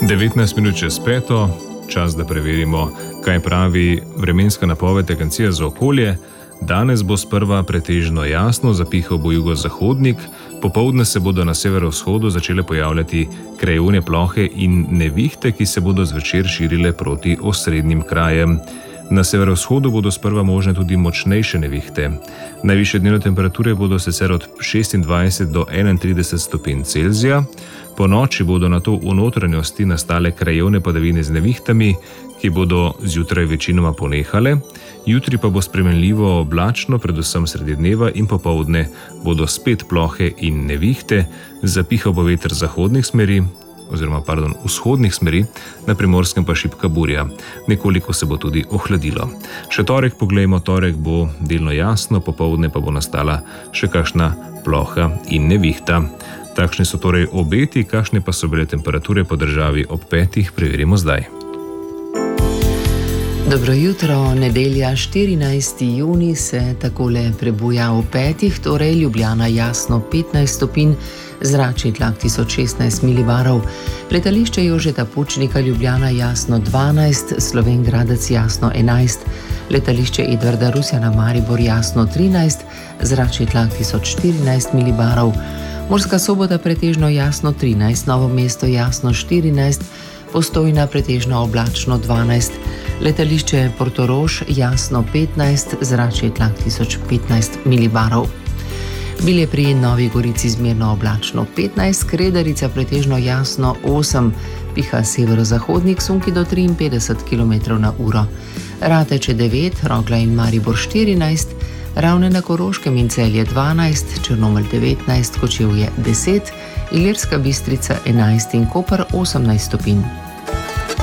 19 minut čez 5, čas, da preverimo, kaj pravi vremenska napoved Agencije za okolje. Danes bo sprva pretežno jasno, zapihal bo jugozahodnik, popoldne se bodo na severovzhodu začele pojavljati krajevne plohe in nevihte, ki se bodo zvečer širile proti osrednjim krajem. Na severovzhodu bodo sprva možne tudi močnejše nevihte. Najvišje dnevne temperature bodo sicer od 26 do 31 stopinj Celzija. Po noči bodo nato v notranjosti nastale krajevne padavine z nevihtami, ki bodo zjutraj večinoma ponehale. Jutri pa bo spremenljivo oblačno, predvsem sredi dneva, in popoldne bodo spet plohe in nevihte. Zapihal bo veter vzhodnih smeri, na Primorskem pa šibka burja. Nekoliko se bo tudi ohladilo. Še torek poglejmo, torek bo delno jasno, popoldne pa bo nastala še kakšna ploha in nevihta. Takšni so torej obeti, kakšne pa so bile temperature po državi ob 5, preverimo zdaj. Dobro jutro, nedelja 14. junij se takole prebuja ob 5, torej Ljubljana jasno 15 stopinj, zračni tlak 1016 milibarov, letališče Jožeta Pučnika Ljubljana jasno 12, Slovenj Gradec jasno 11, letališče Edvarda Rusjana Maribor jasno 13, zračni tlak 1014 milibarov, Murska Sobota pretežno jasno 13, Novo mesto jasno 14, Postojna pretežno oblačno 12, letališče Portorož jasno 15, zračni tlak 1015 milibarov. Bilje pri Novi Gorici zmerno oblačno 15, Kredarica pretežno jasno 8, piha severozahodnik sunki do 53 km/h. Rateče 9, Rogla in Maribor 14, Ravne na Koroškem in Celje 12, Črnomelj 19, Kočevje 10, Ilirska Bistrica 11 in Koper 18 stopinj.